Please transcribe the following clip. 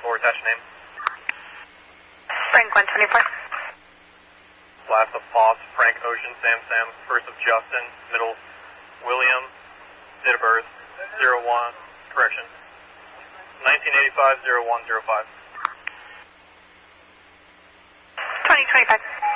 124, attach name. Frank 124. Last of Foss, Frank Ocean, Sam, first of Justin, middle William, date of birth 01, correction, 1985-0105. 2025.